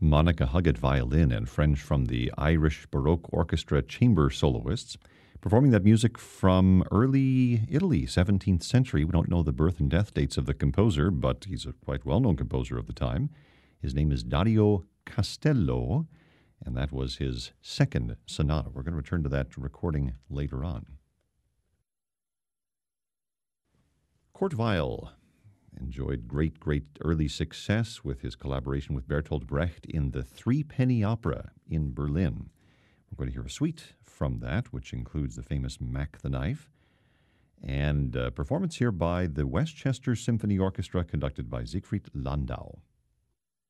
Monica Huggett violin and French from the Irish Baroque Orchestra chamber soloists, performing that music from early Italy, 17th century. We don't know the birth and death dates of the composer, but he's a quite well-known composer of the time. His name is Dario Castello, and that was his second sonata. We're going to return to that recording later on. Kurt Weill enjoyed great early success with his collaboration with Bertolt Brecht in the Three-Penny Opera in Berlin. We're going to hear a suite from that, which includes the famous Mac the Knife, and a performance here by the Westchester Symphony Orchestra conducted by Siegfried Landau.